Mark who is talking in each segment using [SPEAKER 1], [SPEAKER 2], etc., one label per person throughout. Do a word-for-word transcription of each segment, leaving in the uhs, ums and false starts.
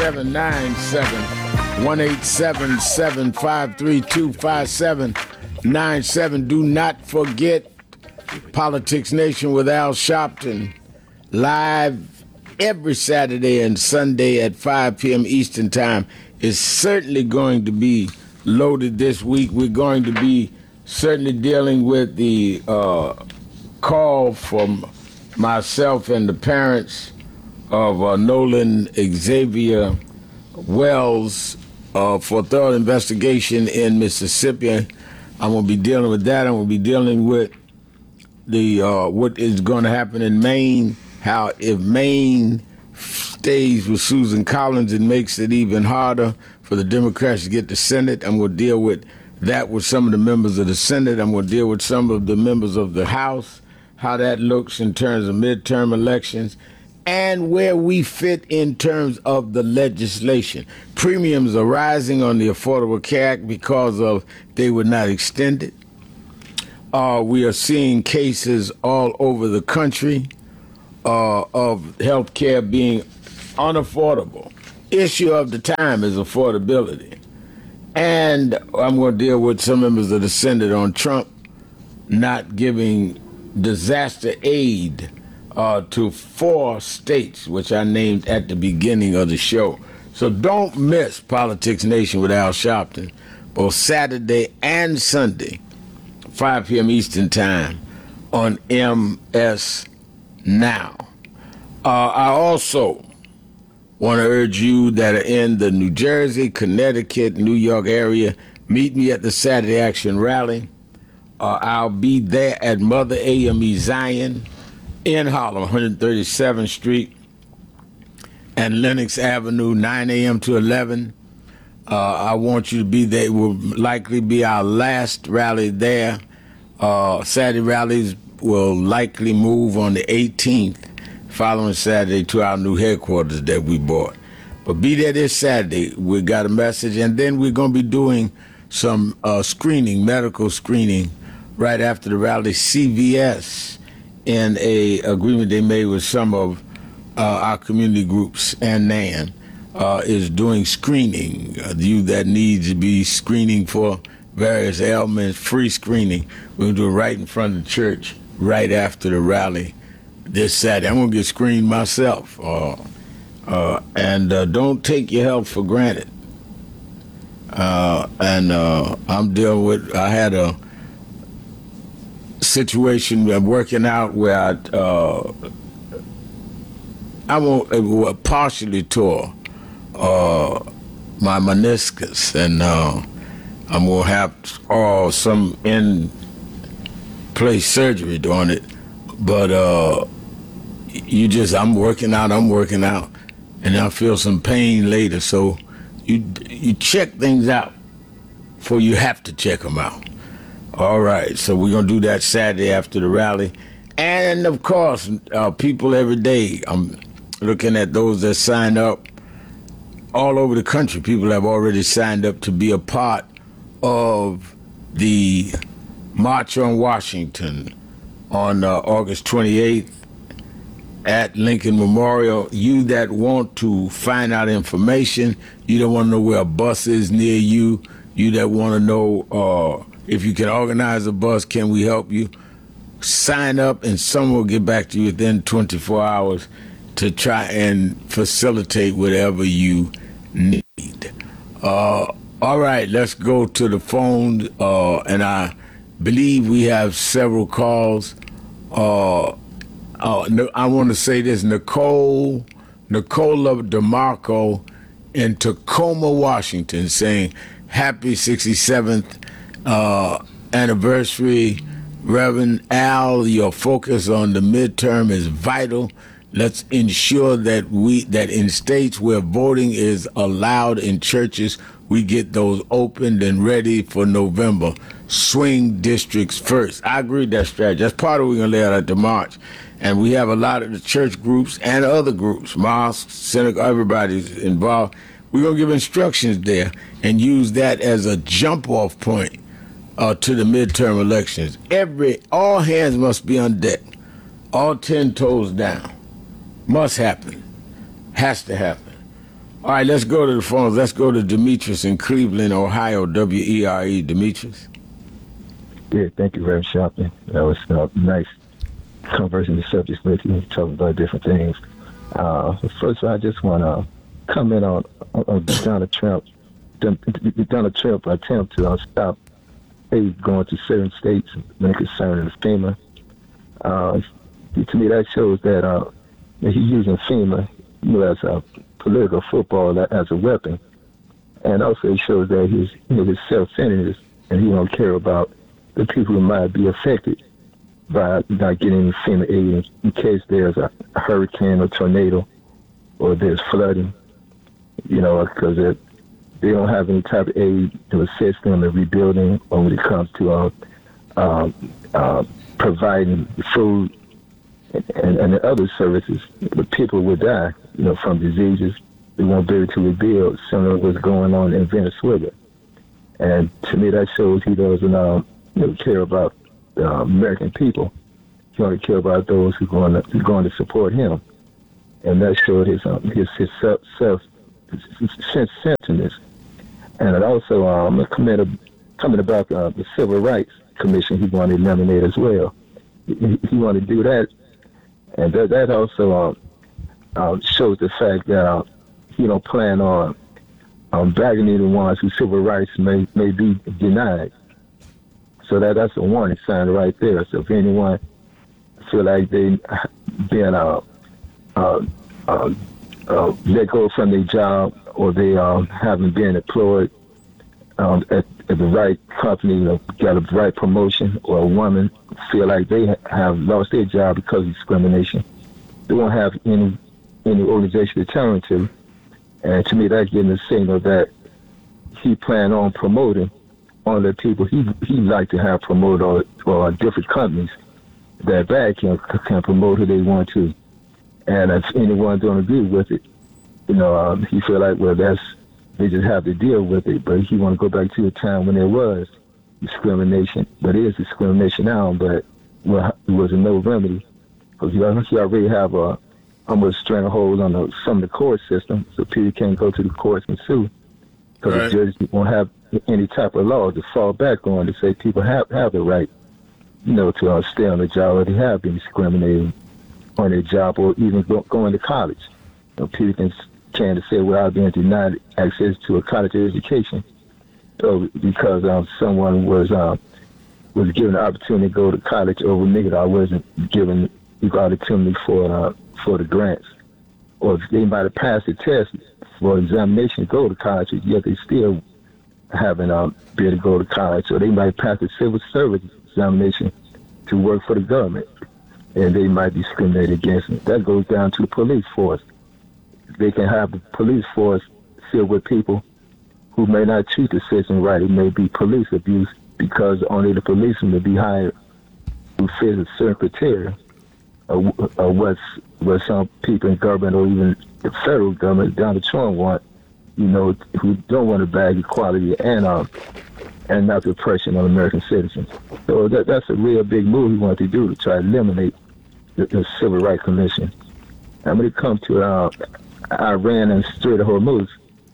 [SPEAKER 1] seven nine seven, one eight seven seven, five three two, five seven nine seven. Do not forget Politics Nation with Al Sharpton, live every Saturday and Sunday at five p.m. Eastern Time. Is certainly going to be loaded this week. We're going to be certainly dealing with the uh, call from myself and the parents of uh, Nolan Xavier Wells uh, for a thorough investigation in Mississippi. I'm going to be dealing with that. I'm going to be dealing with the uh, what is going to happen in Maine, how if Maine stays with Susan Collins, it makes it even harder for the Democrats to get the Senate. I'm going to deal with that with some of the members of the Senate. I'm going to deal with some of the members of the House, how that looks in terms of midterm elections, and where we fit in terms of the legislation. Premiums are rising on the Affordable Care Act because of they were not extended. Uh, we are seeing cases all over the country uh, of health care being unaffordable. Issue of the time is affordability. And I'm going to deal with some members of the Senate on Trump not giving disaster aid uh, to four states, which I named at the beginning of the show. So don't miss Politics Nation with Al Sharpton, both Saturday and Sunday, five p.m. Eastern Time on M S Now. Uh, I also want to urge you that are in the New Jersey, Connecticut, New York area, meet me at the Saturday Action Rally. Uh, I'll be there at Mother A M E Zion in Harlem, one thirty-seventh Street and Lenox Avenue, nine a.m. to eleven. Uh, I want you to be there. It will likely be our last rally there. Uh, Saturday rallies will likely move on the eighteenth, following Saturday, to our new headquarters that we bought. But be there this Saturday. We got a message, and then we're going to be doing some uh, screening, medical screening, right after the rally. C V S, in a agreement they made with some of uh, our community groups and NAN, uh, is doing screening. Uh, you that needs to be screening for various ailments, free screening. We're going to do it right in front of the church, right after the rally this Saturday. I'm going to get screened myself. Uh, uh, and uh, don't take your health for granted. Uh, and uh, I'm dealing with, I had a situation I'm working out where I, uh, I won't, uh, partially tore uh, my meniscus, and uh, I'm going to have uh, some in-place surgery on it. But uh, you just, I'm working out, I'm working out, and I feel some pain later. So you you check things out before you have to check them out. All right, so we're going to do that Saturday after the rally. And, of course, uh, people every day, I'm looking at those that sign up all over the country. People have already signed up to be a part of the March on Washington on uh, August twenty-eighth at Lincoln Memorial. You that want to find out information, you don't want to know where a bus is near you, you that want to know uh, if you can organize a bus, can we help you? Sign up and someone will get back to you within twenty-four hours to try and facilitate whatever you need. Uh, all right, let's go to the phone, uh, and I believe we have several calls. Uh, uh, I want to say this, Nicole, Nicola DeMarco in Tacoma, Washington, saying happy sixty-seventh uh, anniversary. Reverend Al, your focus on the midterm is vital. Let's ensure that we that in states where voting is allowed in churches, we get those opened and ready for November. Swing districts first. I agree with that strategy. That's part of what we're going to lay out at the march. And we have a lot of the church groups and other groups, mosques, synagogue, everybody's involved. We're going to give instructions there and use that as a jump-off point uh, to the midterm elections. Every, all hands must be on deck. All ten toes down. Must happen. Has to happen. All right, let's go to the phones. Let's go to Demetrius in Cleveland, Ohio, W E R E. Demetrius.
[SPEAKER 2] Yeah, thank you, Reverend Sharpton. That was uh, nice conversing the subjects with you, talking about different things. Uh, first, I just want to comment on, on Donald Trump. Donald Trump attempt to uh, stop aid going to certain states when it concerns FEMA. Uh, to me, that shows that uh, he's using FEMA, you know, as a political football, as a weapon, and also it shows that he's, you know, his self-centeredness, and he don't care about the people who might be affected by not getting FEMA aid in case there's a hurricane or tornado or there's flooding, you know, because they don't have any type of aid to assist them in rebuilding or when it comes to uh, uh, uh, providing food and, and other services. But people will die, you know, from diseases. They won't be able to rebuild, similar to what's going on in Venezuela. And to me, that shows he doesn't uh, you know, care about the uh, American people. He only care about those who are going to, who are going to support him. And that showed his um, his, his self, self centeredness. And it also um, a comment, comment about uh, the Civil Rights Commission he wanted to eliminate as well. He, he wanted to do that. And that, that also um, uh, shows the fact that uh, he don't plan on um, bargaining the ones whose civil rights may, may be denied. So that that's a warning sign right there. So if anyone feel like they been uh, uh, uh, uh, let go from their job or they um, haven't been employed um, at, at the right company, you know, got a right promotion, or a woman feel like they ha- have lost their job because of discrimination, they won't have any any organization to turn to. And to me, that's getting the signal that he planned on promoting on the people he he like to have promoted, or, or different companies that back him can promote who they want to. And if anyone don't agree with it, you know, um, he feel like, well, that's, they just have to deal with it. But he want to go back to a time when there was discrimination. But it is discrimination now, but well, it was no remedy. Because you already have a almost stranglehold on the, some of the court system, so people can't go to the courts and sue. Because right. The judges won't have any type of law to fall back on to say people have, have the right, you know, to uh, stay on the job, or they have been discriminated on their job, or even go, going to college. You know, people can, can say, well, I've been denied access to a college education so because um, someone was um, was given the opportunity to go to college over me that I wasn't given the opportunity for uh, for the grants. Or if they might have passed the test for examination to go to college, yet they still haven't um, been able to go to college. So they might pass the civil service examination to work for the government, and they might discriminate against them. That goes down to the police force. They can have the police force filled with people who may not treat the system right. It may be police abuse because only the policemen will be hired who fit a certain criteria of, of what's, what some people in government or even the federal government, Donald Trump, want, you know, who don't want to bag equality and uh, and not the oppression of American citizens. So that, that's a real big move he wanted to do to try to eliminate the, the Civil Rights Commission. And when it comes to uh, Iran and Strait of Hormuz,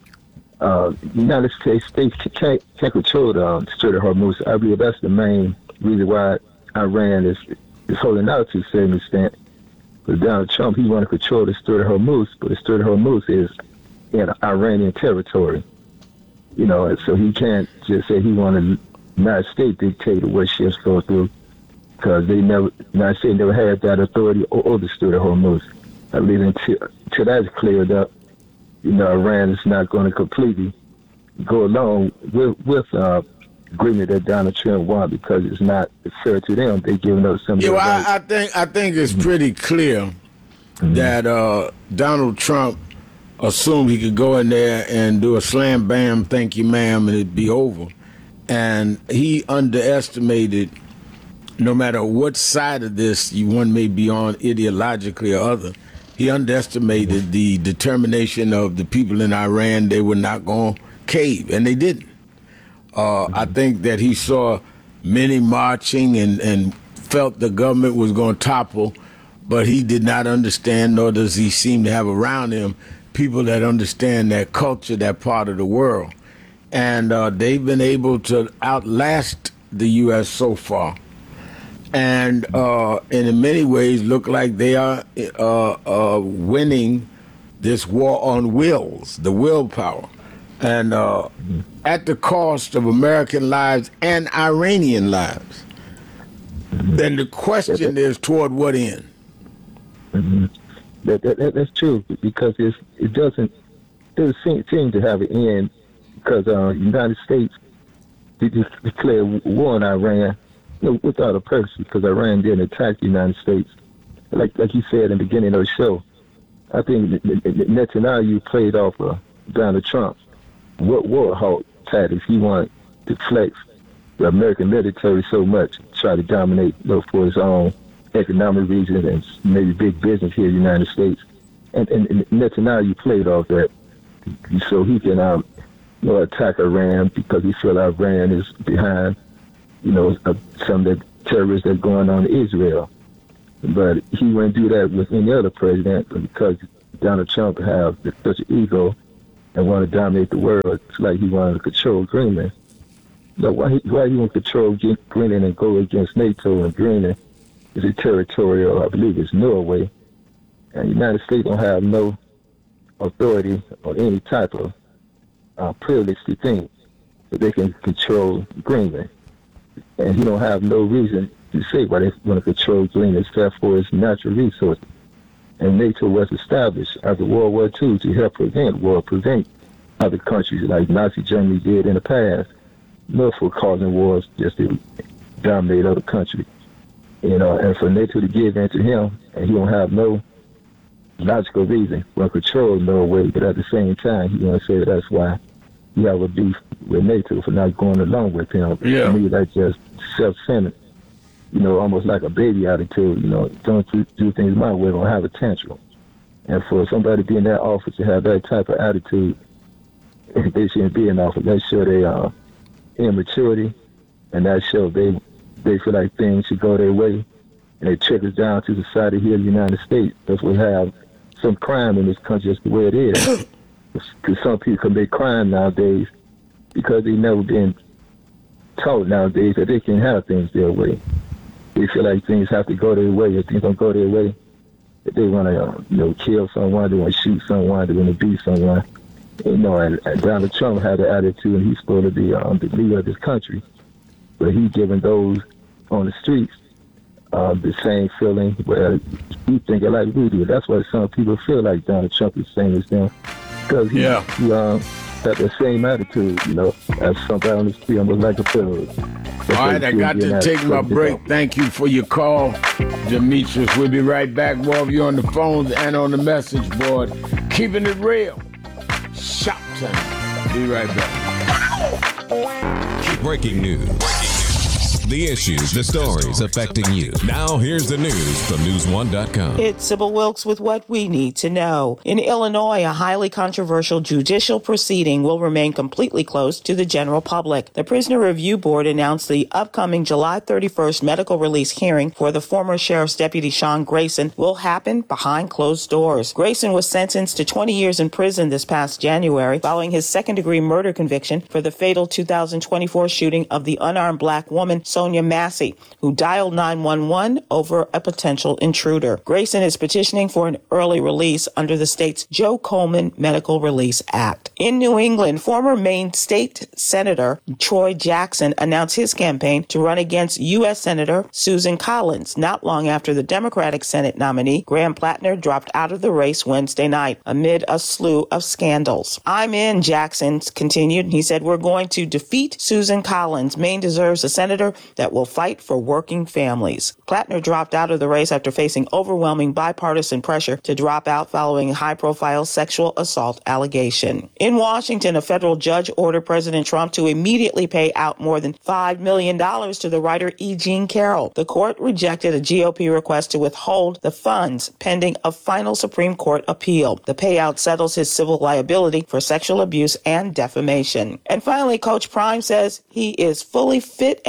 [SPEAKER 2] uh, the United States, States can't, can't control the um, Strait of Hormuz. I believe that's the main reason why Iran is, is holding out to a certain extent. But Donald Trump, he want to control the Strait of Hormuz, but the Strait of Hormuz is in Iranian territory. You know, so he can't just say he want to United States dictate what ships go through, because they never, United States never had that authority over the Strait of Hormuz. I believe until, until that's cleared up, you know, Iran is not going to completely go along with with uh, agreement that Donald Trump won, because it's not fair to them. They're giving up some.
[SPEAKER 1] Yeah, well, I, I think I think it's pretty clear mm-hmm. that uh, Donald Trump assumed he could go in there and do a slam bam, thank you ma'am, and it'd be over. And he underestimated, no matter what side of this you one may be on ideologically or other, he underestimated the determination of the people in Iran. They were not going to cave, and they didn't. Uh, I think that he saw many marching and, and felt the government was going to topple, but he did not understand, nor does he seem to have around him people that understand that culture, that part of the world. And uh, they've been able to outlast the U S so far. And, uh, and in many ways look like they are uh, uh, winning this war on wills, the willpower. And uh, mm-hmm. at the cost of American lives and Iranian lives. Mm-hmm. Then the question is toward what end?
[SPEAKER 2] Mm-hmm. That, that, that's true, because it's, it doesn't, it doesn't seem, seem to have an end, because uh, the United States they just declared war on Iran, you know, without a purpose, because Iran didn't attack the United States. Like like you said in the beginning of the show, I think Netanyahu played off of Donald Trump. What war halt tactics he wanted to flex the American military so much, try to dominate, you know, for his own economic region and maybe big business here in the United States. And, and, and Netanyahu played off that so he can um, you know, attack Iran, because he feel Iran is behind, you know, uh, some of the terrorists that's going on in Israel. But he wouldn't do that with any other president, because Donald Trump has such an ego and want to dominate the world. It's like he wanted to control Greenland. But why he, why he want to control Greenland and go against NATO, and Greenland is a territorial, I believe it's Norway, and the United States don't have no authority or any type of uh, privilege to think that they can control Greenland. And he don't have no reason to say why they want to control Greenland except for its natural resources. And NATO was established after World War Two to help prevent war, prevent other countries like Nazi Germany did in the past, not for causing wars, just to dominate other countries. You know, and for NATO to give in to him, and he don't have no logical reason for control Norway, but at the same time, he want to say that's why he have a beef with NATO for not going along with him.
[SPEAKER 1] Yeah.
[SPEAKER 2] To me, that's just self-centered. You know, almost like a baby attitude. You know, don't do, do things my way, don't have a tantrum. And for somebody to be in that office to have that type of attitude, they shouldn't be in office. That show they uh, immaturity, and that show they they feel like things should go their way, and it trickles down to society here in the United States. That's we have some crime in this country, just the way it is. Because some people commit crime nowadays because they've never been taught nowadays that they can have things their way. They feel like things have to go their way. If things don't go their way, if they want to, uh, you know, kill someone, they want to shoot someone, they want to beat someone. You know, and, and Donald Trump had the attitude, and he's supposed to be um, the leader of this country, but he's giving those on the streets uh, the same feeling where he think like we do. That's why some people feel like Donald Trump is saying as them, because he,
[SPEAKER 1] yeah.
[SPEAKER 2] he um, got the same attitude, you know, as somebody on the street, almost like a thug.
[SPEAKER 1] All right, I got to take my break. Thank you for your call, Demetrius. We'll be right back. More of you on the phones and on the message board. Keeping it real. Shopton. Be right back.
[SPEAKER 3] Breaking news. The issues, the stories affecting you. Now here's the news from news one dot com.
[SPEAKER 4] It's Sybil Wilkes with what we need to know. In Illinois, a highly controversial judicial proceeding will remain completely closed to the general public. The Prisoner Review Board announced the upcoming July thirty-first medical release hearing for the former sheriff's deputy Sean Grayson will happen behind closed doors. Grayson was sentenced to twenty years in prison this past January following his second-degree murder conviction for the fatal two thousand twenty-four shooting of the unarmed black woman Sonia Massey, who dialed nine one one over a potential intruder. Grayson is petitioning for an early release under the state's Joe Coleman Medical Release Act. In New England, former Maine State Senator Troy Jackson announced his campaign to run against U S Senator Susan Collins, not long after the Democratic Senate nominee Graham Plattner dropped out of the race Wednesday night amid a slew of scandals. I'm in, Jackson continued. He said, we're going to defeat Susan Collins. Maine deserves a senator that will fight for working families. Plattner dropped out of the race after facing overwhelming bipartisan pressure to drop out following a high-profile sexual assault allegation. In Washington, a federal judge ordered President Trump to immediately pay out more than five million dollars to the writer E. Jean Carroll. The court rejected a G O P request to withhold the funds pending a final Supreme Court appeal. The payout settles his civil liability for sexual abuse and defamation. And finally, Coach Prime says he is fully fit and healthy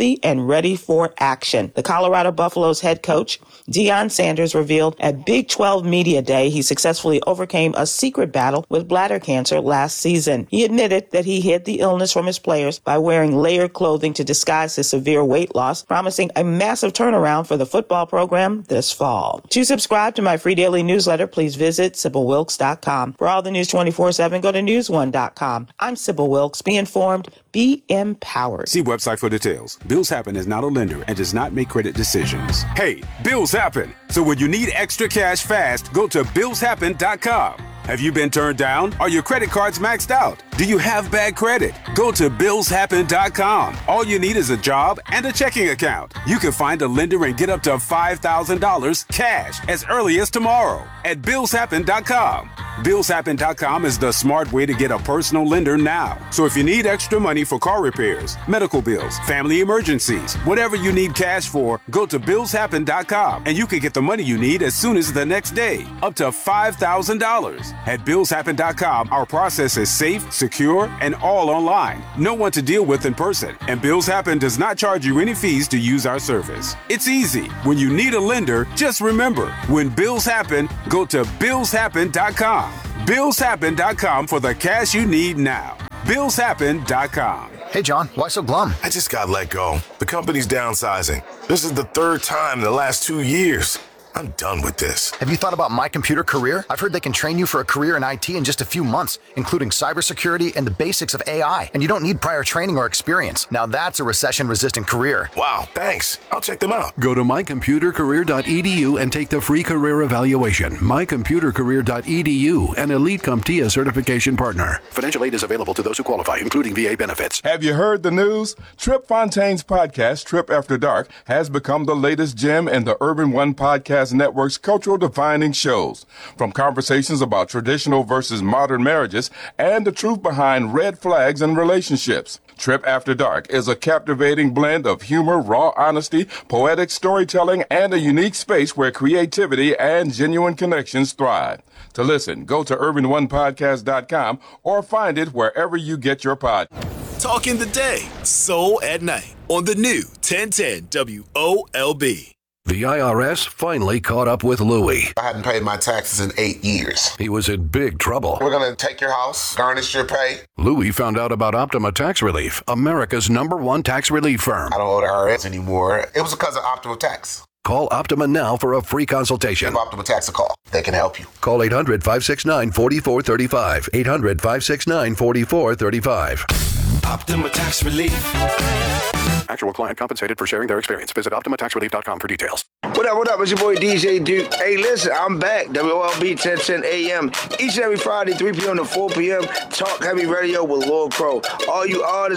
[SPEAKER 4] healthy and ready for action. The Colorado Buffaloes head coach, Deion Sanders, revealed at Big twelve Media Day he successfully overcame a secret battle with bladder cancer last season. He admitted that he hid the illness from his players by wearing layered clothing to disguise his severe weight loss, promising a massive turnaround for the football program this fall. To subscribe to my free daily newsletter, please visit Sybil Wilkes dot com. For all the news twenty-four seven, go to news one dot com. I'm Sybil Wilkes. Be informed, be empowered.
[SPEAKER 5] See website for details. Bills Happen is not a lender and does not make credit decisions. Hey, bills happen. So when you need extra cash fast, go to bills happen dot com. Have you been turned down? Are your credit cards maxed out? Do you have bad credit? Go to bills happen dot com. All you need is a job and a checking account. You can find a lender and get up to five thousand dollars cash as early as tomorrow at bills happen dot com. bills happen dot com is the smart way to get a personal lender now. So if you need extra money for car repairs, medical bills, family emergencies, whatever you need cash for, go to bills happen dot com and you can get the money you need as soon as the next day, up to five thousand dollars. At bills happen dot com, our process is safe, secure, and all online. No one to deal with in person, and Bills Happen does not charge you any fees to use our service. It's easy. When you need a lender, just remember, when bills happen, go to bills happen dot com. bills happen dot com for the cash you need now. bills happen dot com.
[SPEAKER 6] Hey, John, why so glum?
[SPEAKER 7] I just got let go. The company's downsizing. This is the third time in the last two years. I'm done with this.
[SPEAKER 6] Have you thought about My Computer Career? I've heard they can train you for a career in I T in just a few months, including cybersecurity and the basics of A I. And you don't need prior training or experience. Now that's a recession-resistant career.
[SPEAKER 7] Wow, thanks. I'll check them out.
[SPEAKER 8] Go to my computer career dot e d u and take the free career evaluation. my computer career dot e d u, an Elite CompTIA certification partner. Financial aid is available to those who qualify, including V A benefits.
[SPEAKER 9] Have you heard the news? Trip Fontaine's podcast, Trip After Dark, has become the latest gem in the Urban One Podcast Network's cultural defining shows. From conversations about traditional versus modern marriages and the truth behind red flags in relationships. Trip After Dark is a captivating blend of humor, raw honesty, poetic storytelling, and a unique space where creativity and genuine connections thrive. To listen, go to urban one podcast dot com or find it wherever you get your pod.
[SPEAKER 10] Talk in the day, soul at night on the new ten ten W O L B.
[SPEAKER 8] The I R S finally caught up with Louie.
[SPEAKER 11] I hadn't paid my taxes in eight years.
[SPEAKER 8] He was in big trouble.
[SPEAKER 11] We're going to take your house, garnish your pay.
[SPEAKER 8] Louie found out about Optima Tax Relief, America's number one tax relief firm.
[SPEAKER 11] I don't owe the I R S anymore. It was because of Optima Tax.
[SPEAKER 8] Call Optima now for a free consultation.
[SPEAKER 11] Give Optima Tax a call. They can help you.
[SPEAKER 8] Call eight hundred, five six nine, four four three five. eight hundred, five six nine, four four three five.
[SPEAKER 10] Optima Tax Relief.
[SPEAKER 8] Actual client compensated for sharing their experience. Visit optima tax relief dot com for details.
[SPEAKER 12] What up, what up? It's your boy D J Duke. Hey, listen, I'm back. W O L B ten ten A M. Each and every Friday, three p.m. to four p.m. Talk Heavy Radio with Lord Pro. All you artists